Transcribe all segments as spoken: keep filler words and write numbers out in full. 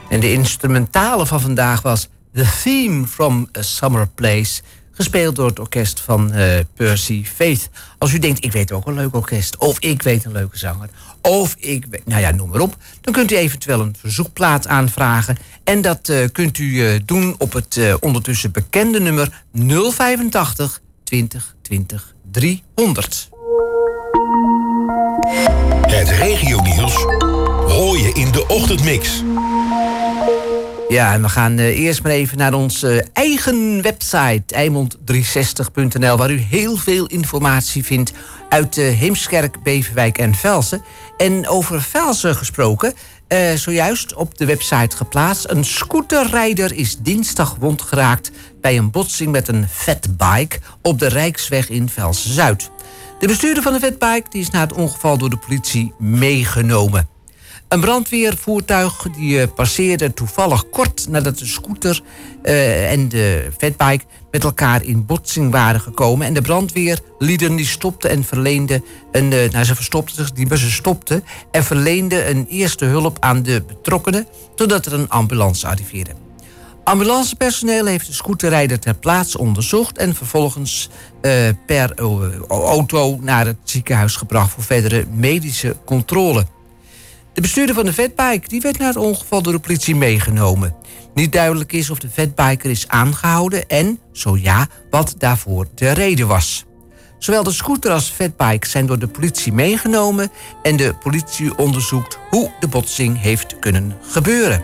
En de instrumentale van vandaag was The Theme from a Summer Place, gespeeld door het orkest van uh, Percy Faith. Als u denkt, ik weet ook een leuk orkest, of ik weet een leuke zanger, of ik weet, nou ja, noem maar op, dan kunt u eventueel een verzoekplaat aanvragen. En dat uh, kunt u uh, doen op het uh, ondertussen bekende nummer nul vijfentachtig twintig twintig driehonderd. Het regionieuws hoor je in de ochtendmix. Ja, en we gaan uh, eerst maar even naar onze uh, eigen website, eimond driehonderdzestig punt n l... waar u heel veel informatie vindt uit uh, Heemskerk, Beverwijk en Velsen. En over Velsen gesproken, uh, zojuist op de website geplaatst. Een scooterrijder is dinsdag gewond geraakt bij een botsing met een fatbike op de Rijksweg in Velsen-Zuid. De bestuurder van de fatbike die is na het ongeval door de politie meegenomen. Een brandweervoertuig die uh, passeerde toevallig kort nadat de scooter uh, en de fatbike met elkaar in botsing waren gekomen. En de brandweerlieden die stopten en verleenden een, uh, nou, ze verstopten zich, die bussen stopten en verleenden een eerste hulp aan de betrokkenen, totdat er een ambulance arriveerde. Ambulancepersoneel heeft de scooterrijder ter plaatse onderzocht en vervolgens uh, per uh, auto naar het ziekenhuis gebracht voor verdere medische controle. De bestuurder van de fatbike die werd na het ongeval door de politie meegenomen. Niet duidelijk is of de fatbiker is aangehouden en, zo ja, wat daarvoor de reden was. Zowel de scooter als de fatbike zijn door de politie meegenomen en de politie onderzoekt hoe de botsing heeft kunnen gebeuren.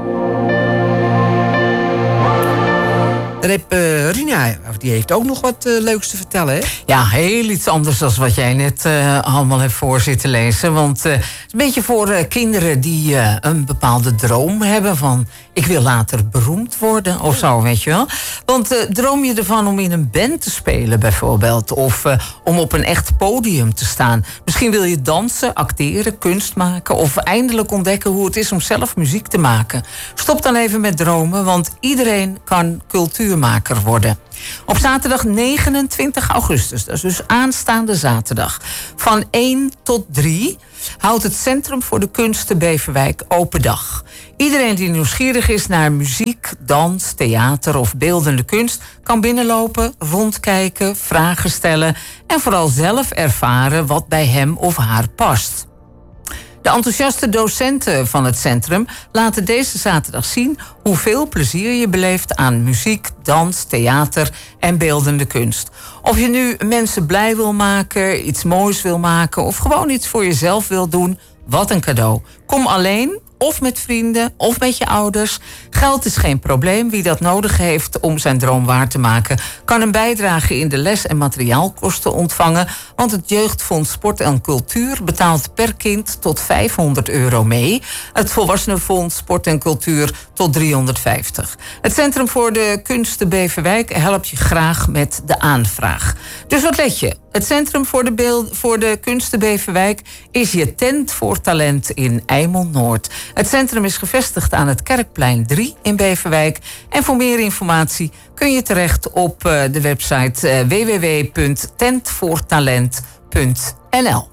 Dan heb uh, Rina, die heeft ook nog wat uh, leuks te vertellen, hè? Ja, heel iets anders dan wat jij net uh, allemaal hebt voor zitten lezen. Want uh, het is een beetje voor uh, kinderen die uh, een bepaalde droom hebben van, ik wil later beroemd worden of zo, weet je wel. Want uh, droom je ervan om in een band te spelen bijvoorbeeld, of uh, om op een echt podium te staan. Misschien wil je dansen, acteren, kunst maken, of eindelijk ontdekken hoe het is om zelf muziek te maken. Stop dan even met dromen, want iedereen kan cultuurmaker worden. Op zaterdag negenentwintig augustus, dat is dus aanstaande zaterdag, van één tot drie houdt het Centrum voor de Kunsten Beverwijk open dag. Iedereen die nieuwsgierig is naar muziek, dans, theater of beeldende kunst kan binnenlopen, rondkijken, vragen stellen en vooral zelf ervaren wat bij hem of haar past. De enthousiaste docenten van het centrum laten deze zaterdag zien hoeveel plezier je beleeft aan muziek, dans, theater en beeldende kunst. Of je nu mensen blij wil maken, iets moois wil maken of gewoon iets voor jezelf wil doen, wat een cadeau. Kom alleen of met vrienden of met je ouders. Geld is geen probleem. Wie dat nodig heeft om zijn droom waar te maken, kan een bijdrage in de les- en materiaalkosten ontvangen. Want het Jeugdfonds Sport en Cultuur betaalt per kind tot vijfhonderd euro mee. Het Volwassenenfonds Sport en Cultuur tot driehonderdvijftig. Het Centrum voor de Kunsten Beverwijk helpt je graag met de aanvraag. Dus wat let je? Het Centrum voor de, Beeld, voor de Kunsten Beverwijk is je tent voor talent in Eimond-Noord. Het centrum is gevestigd aan het Kerkplein drie in Beverwijk. En voor meer informatie kun je terecht op uh, de website uh, w w w punt tent voor talent punt n l.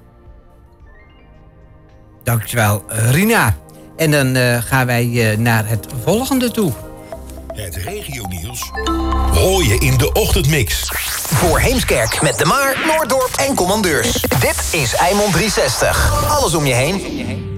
Dankjewel, Rina. En dan uh, gaan wij uh, naar het volgende toe. Het regionieuws hoor je in de ochtendmix. Voor Heemskerk met De Maar, Noorddorp en Commandeurs. Dit is Eimond driehonderdzestig. Alles om je heen.